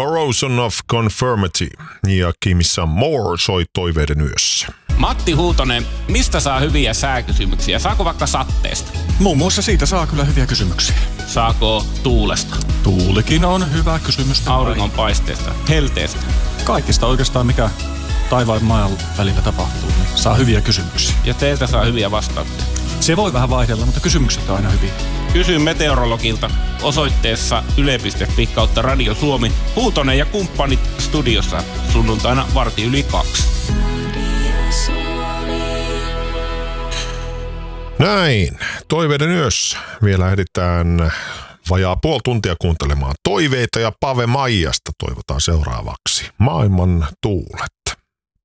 Corrosion of Conformity ja Gimme Some More soi Toiveiden yössä. Matti Huutonen, mistä saa hyviä sääkysymyksiä? Saako vaikka satteesta? Muun muassa siitä saa kyllä hyviä kysymyksiä. Saako tuulesta? Tuulikin on hyvä kysymys. Auringonpaisteesta? Helteestä? Kaikista oikeastaan, mikä taivaan ja maan välillä tapahtuu, niin saa hyviä kysymyksiä. Ja teiltä saa hyviä vastauksia? Se voi vähän vaihdella, mutta kysymykset on aina hyviä. Kysy meteorologilta osoitteessa yle.fi/Radio Suomi. Huutonen ja kumppanit studiossa sunnuntaina 1:15. Näin, Toiveiden yössä. Vielä ehditään vajaa puoli tuntia kuuntelemaan toiveita ja Pave Maijasta toivotaan seuraavaksi Maailman tuulet.